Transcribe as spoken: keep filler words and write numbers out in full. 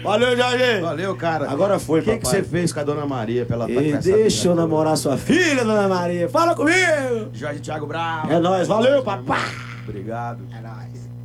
Valeu, Jorge. Valeu, cara. Agora foi, O que, papai. que você fez com a Dona Maria pra ela tá E com essa deixa eu vida namorar sua filha, Dona Maria. Fala comigo. toda? Jorge Thiago Bravo. É nóis. Valeu, papai. Obrigado. É nóis.